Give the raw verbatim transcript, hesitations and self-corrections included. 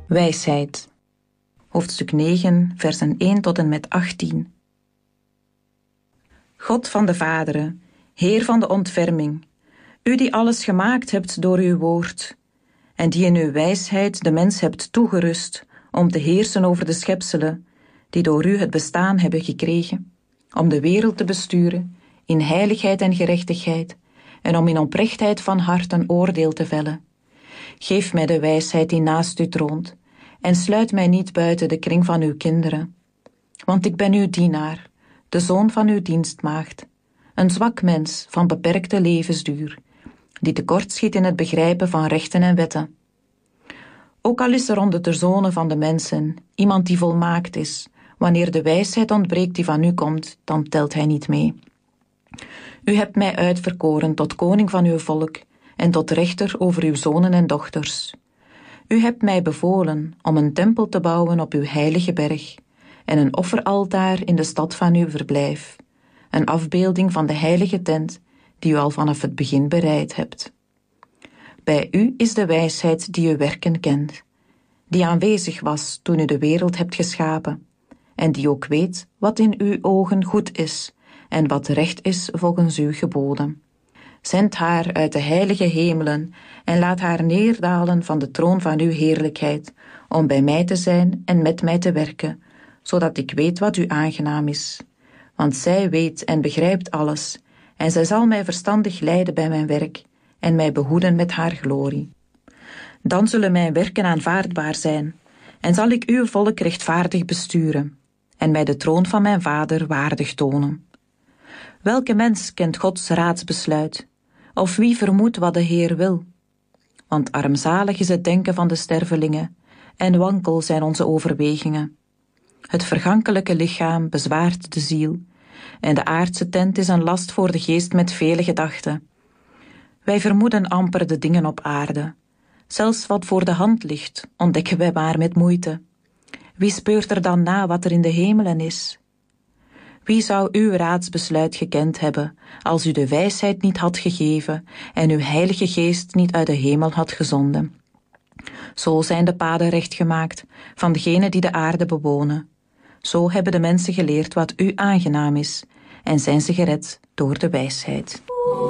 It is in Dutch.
Wijsheid. Hoofdstuk negen, versen één tot en met achttien. God van de vaderen, Heer van de ontferming, u die alles gemaakt hebt door uw woord, en die in uw wijsheid de mens hebt toegerust om te heersen over de schepselen, die door u het bestaan hebben gekregen, om de wereld te besturen in heiligheid en gerechtigheid, en om in oprechtheid van hart een oordeel te vellen. Geef mij de wijsheid die naast u troont, en sluit mij niet buiten de kring van uw kinderen. Want ik ben uw dienaar, de zoon van uw dienstmaagd, een zwak mens van beperkte levensduur, die tekortschiet in het begrijpen van rechten en wetten. Ook al is er onder de zonen van de mensen iemand die volmaakt is, wanneer de wijsheid ontbreekt die van u komt, dan telt hij niet mee. U hebt mij uitverkoren tot koning van uw volk en tot rechter over uw zonen en dochters. U hebt mij bevolen om een tempel te bouwen op uw heilige berg en een offeraltaar in de stad van uw verblijf, een afbeelding van de heilige tent die u al vanaf het begin bereid hebt. Bij u is de wijsheid die uw werken kent, die aanwezig was toen u de wereld hebt geschapen, en die ook weet wat in uw ogen goed is en wat recht is volgens uw geboden. Zend haar uit de heilige hemelen en laat haar neerdalen van de troon van uw heerlijkheid, om bij mij te zijn en met mij te werken, zodat ik weet wat u aangenaam is. Want zij weet en begrijpt alles, en zij zal mij verstandig leiden bij mijn werk en mij behoeden met haar glorie. Dan zullen mijn werken aanvaardbaar zijn, en zal ik uw volk rechtvaardig besturen, en mij de troon van mijn vader waardig tonen. Welke mens kent Gods raadsbesluit, of wie vermoedt wat de Heer wil? Want armzalig is het denken van de stervelingen, en wankel zijn onze overwegingen. Het vergankelijke lichaam bezwaart de ziel, en de aardse tent is een last voor de geest met vele gedachten. Wij vermoeden amper de dingen op aarde. Zelfs wat voor de hand ligt, ontdekken wij maar met moeite. Wie speurt er dan na wat er in de hemelen is? Wie zou uw raadsbesluit gekend hebben, als u de wijsheid niet had gegeven en uw heilige geest niet uit de hemel had gezonden? Zo zijn de paden rechtgemaakt van degenen die de aarde bewonen. Zo hebben de mensen geleerd wat u aangenaam is, en zijn ze gered door de wijsheid.